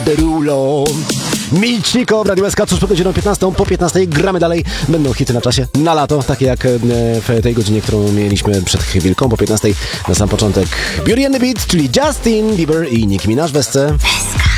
Derulo. Milciko w Radio SK, cóż, przed godziną 15, po 15 gramy dalej. Będą hity na czasie, na lato, takie jak w tej godzinie, którą mieliśmy przed chwilką, po 15 na sam początek Beauty and the Beat, czyli Justin Bieber i Nicki Minaj w SC.